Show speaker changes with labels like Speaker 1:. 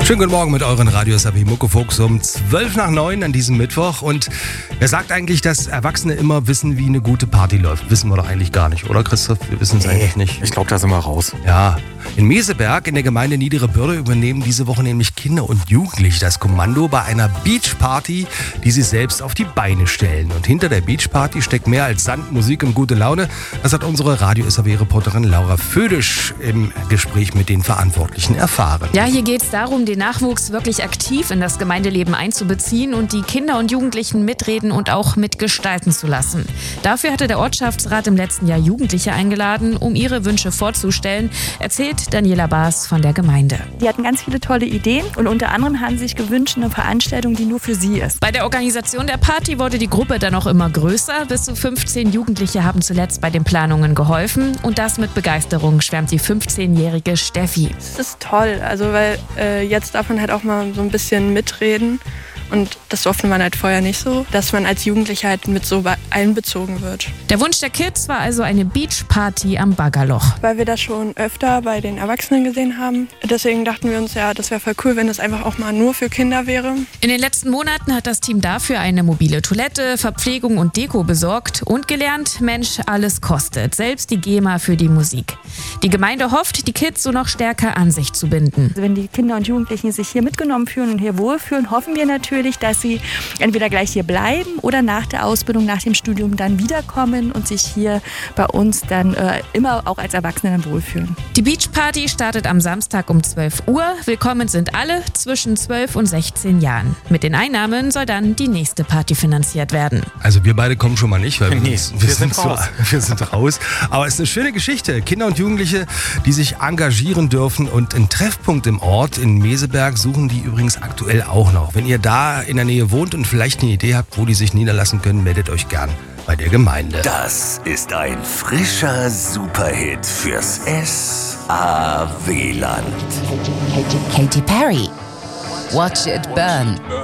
Speaker 1: Schönen guten Morgen mit euren Radios AB Muckefuchs um 8:12 an diesem Mittwoch. Und wer sagt eigentlich, dass Erwachsene immer wissen, wie eine gute Party läuft? Wissen wir doch eigentlich gar nicht, oder Christoph? Wir wissen es eigentlich nicht.
Speaker 2: Ich glaube, da sind wir raus.
Speaker 1: Ja, in Meseberg in der Gemeinde Niedere Bürde übernehmen diese Woche nämlich Kinder und Jugendliche das Kommando bei einer Beachparty, die sie selbst auf die Beine stellen. Und hinter der Beachparty steckt mehr als Sand, Musik und gute Laune. Das hat unsere Radio-SAW-Reporterin Laura Födisch im Gespräch mit den Verantwortlichen erfahren.
Speaker 3: Ja, hier geht es darum, den Nachwuchs wirklich aktiv in das Gemeindeleben einzubeziehen und die Kinder und Jugendlichen mitreden und auch mitgestalten zu lassen. Dafür hatte der Ortschaftsrat im letzten Jahr Jugendliche eingeladen, um ihre Wünsche vorzustellen, erzählt Daniela Baas von der Gemeinde.
Speaker 4: Die hatten ganz viele tolle Ideen und unter anderem haben sie sich gewünscht, eine Veranstaltung, die nur für sie ist.
Speaker 3: Bei der Organisation der Party wurde die Gruppe dann auch immer größer. Bis zu 15 Jugendliche haben zuletzt bei den Planungen geholfen und das mit Begeisterung, schwärmt die 15-jährige Steffi.
Speaker 5: Es ist toll, also weil jetzt darf man halt auch mal so ein bisschen mitreden. Und das durfte man halt vorher nicht so, dass man als Jugendlicher halt mit so einbezogen wird.
Speaker 3: Der Wunsch der Kids war also eine Beachparty am Baggerloch.
Speaker 5: Weil wir das schon öfter bei den Erwachsenen gesehen haben. Deswegen dachten wir uns, ja, das wäre voll cool, wenn das einfach auch mal nur für Kinder wäre.
Speaker 3: In den letzten Monaten hat das Team dafür eine mobile Toilette, Verpflegung und Deko besorgt und gelernt, Mensch, alles kostet. Selbst die GEMA für die Musik. Die Gemeinde hofft, die Kids so noch stärker an sich zu binden.
Speaker 4: Also wenn die Kinder und Jugendlichen sich hier mitgenommen fühlen und hier wohlfühlen, hoffen wir natürlich, dass sie entweder gleich hier bleiben oder nach der Ausbildung, nach dem Studium dann wiederkommen und sich hier bei uns dann immer auch als Erwachsene dann wohlfühlen.
Speaker 3: Die Beachparty startet am Samstag um 12 Uhr. Willkommen sind alle zwischen 12 und 16 Jahren. Mit den Einnahmen soll dann die nächste Party finanziert werden.
Speaker 1: Also wir beide kommen schon mal nicht, weil
Speaker 2: wir sind raus.
Speaker 1: Wir sind raus. Aber es ist eine schöne Geschichte. Kinder und Jugendliche, die sich engagieren dürfen und einen Treffpunkt im Ort in Meseberg suchen die übrigens aktuell auch noch. Wenn ihr da in der Nähe wohnt und vielleicht eine Idee habt, wo die sich niederlassen können, meldet euch gern bei der Gemeinde.
Speaker 6: Das ist ein frischer Superhit fürs SAW-Land.
Speaker 7: Katy Perry. Watch it burn.